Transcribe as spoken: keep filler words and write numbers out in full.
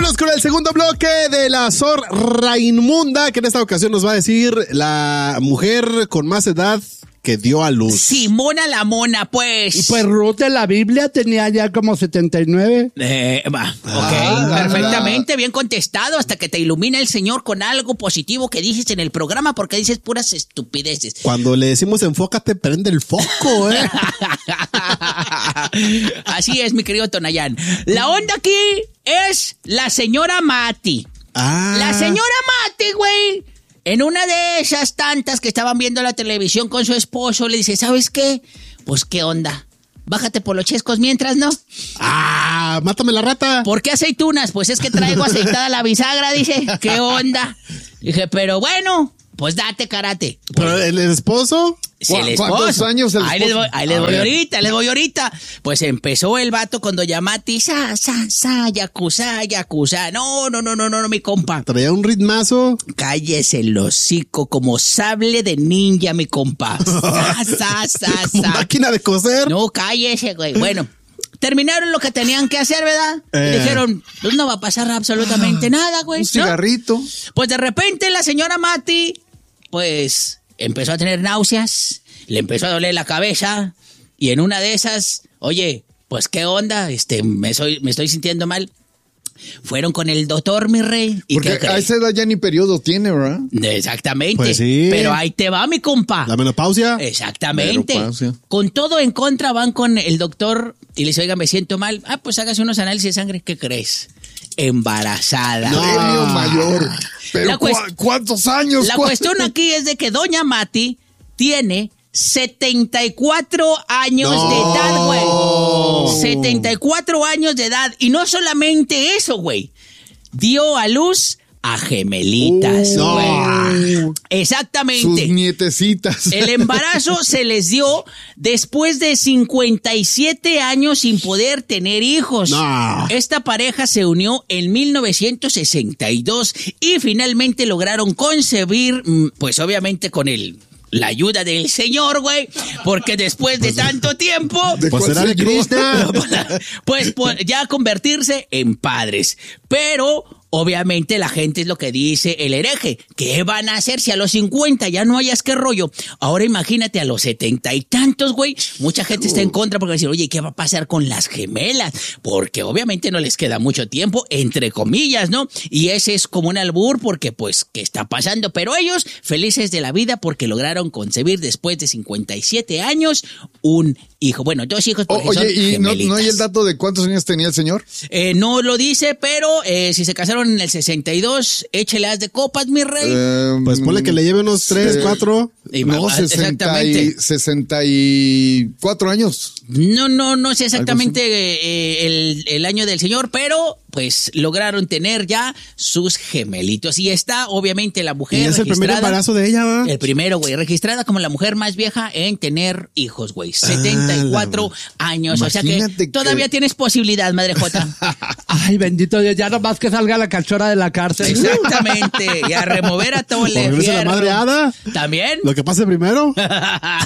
Vámonos con el segundo bloque de la zorra inmunda, que en esta ocasión nos va a decir la mujer con más edad que dio a luz. Simona la mona, pues. Y pues Ruth de la Biblia tenía ya como setenta y nueve. Eh, va, ok, Ah, perfectamente, bien contestado, hasta que te ilumina el Señor con algo positivo que dices en el programa, porque dices puras estupideces. Cuando le decimos enfócate, prende el foco, ¿eh? Así es, mi querido Tonayán. La onda aquí es la señora Mati. Ah. La señora Mati, güey, en una de esas tantas que estaban viendo la televisión con su esposo, le dice, ¿sabes qué? Pues, ¿qué onda? Bájate por los chescos mientras, ¿no? Ah, mátame la rata. ¿Por qué aceitunas? Pues es que traigo aceitada la bisagra, dice. ¿Qué onda? Dije, pero bueno, pues date karate. Pero el esposo. Si el esposo. ¿Cuántos años el Ahí les esposo? voy, ahí les A voy ver. ahorita, les voy ahorita. Pues empezó el vato con doña Mati, sa, sa, sa, yakuza, yakuza. No, no, no, no, no, no, mi compa. Traía un ritmazo. Cállese el hocico como sable de ninja, mi compa. Sa, sa, sa, Como sa. máquina de coser. No, cállese, güey. Bueno, terminaron lo que tenían que hacer, ¿verdad? Eh. Y dijeron, pues no va a pasar absolutamente nada, güey. Un ¿no? cigarrito. Pues de repente la señora Mati, pues empezó a tener náuseas, le empezó a doler la cabeza y en una de esas, oye, pues qué onda, este, me, soy, me estoy sintiendo mal. Fueron con el doctor, mi rey. ¿Y Porque qué crees? a esa edad ya ni periodo tiene, ¿verdad? Exactamente. Pues sí. Pero ahí te va, mi compa. La menopausia. Exactamente. Menopausia. Con todo en contra van con el doctor y le dice, oiga, me siento mal. Ah, pues hágase unos análisis de sangre. ¿Qué crees? Embarazada. Premio mayor. Pero La cuest- ¿cu- ¿cuántos años? La ¿Cuántos? cuestión aquí es de que doña Mati tiene setenta y cuatro años No. de edad, güey. setenta y cuatro años de edad. Y no solamente eso, güey. Dio a luz a gemelitas, No. güey. Sus Exactamente. nietecitas. El embarazo se les dio después de cincuenta y siete años sin poder tener hijos. No. Esta pareja se unió en mil novecientos sesenta y dos y finalmente lograron concebir, mm, pues obviamente con el... la ayuda del Señor, güey, porque después de tanto tiempo, ¿De Pues cuál era el se- Krishna. pues, pues ya convertirse en padres. Pero obviamente la gente es lo que dice el hereje. ¿Qué van a hacer si a los cincuenta ya no hayas qué rollo? Ahora imagínate a los setenta y tantos, güey. Mucha gente está en contra porque va a decir, oye, ¿qué va a pasar con las gemelas? Porque obviamente no les queda mucho tiempo, entre comillas, ¿no? Y ese es como un albur porque, pues, ¿qué está pasando? Pero ellos felices de la vida porque lograron concebir después de cincuenta y siete años un hijo. Bueno, dos hijos porque O- son oye, ¿y no, gemelitas. no hay el dato de cuántos años tenía el señor? Eh, no lo dice, pero eh, si se casaron en el sesenta y dos, échele haz de copas, mi rey. Eh, Pues ponle que le lleve unos tres, eh, cuatro. Y No, va- sesenta y, exactamente. sesenta y cuatro años. No, no, no sé exactamente eh, el, el año del señor, pero pues lograron tener ya sus gemelitos. Y está, obviamente, la mujer Y es el primer registrada- embarazo de ella, ¿va? El primero, güey, registrada como la mujer más vieja en tener hijos, güey. setenta y cuatro años. O sea que Imagínate que- todavía tienes posibilidad, madre Jota. Ay, bendito Dios, ya nomás que salga la cachorra de la cárcel. Exactamente. Y a remover a todo O regrese la madre Hada. ¿También? Lo que pase primero.